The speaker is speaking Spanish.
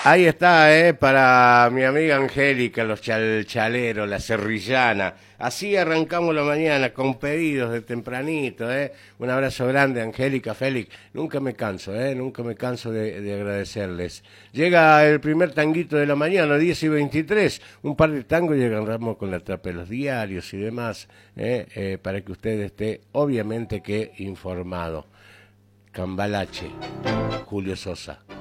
Ahí está, para mi amiga Angélica, los chalchaleros, la serrillana. Así arrancamos la mañana con pedidos de tempranito, Un abrazo grande, Angélica, Félix. Nunca me canso, nunca me canso de agradecerles. Llega el primer tanguito de la mañana, 10:23. Un par de tangos y agarramos con la trapa de los diarios y demás, para que usted esté, obviamente, que informado. Cambalache, Julio Sosa.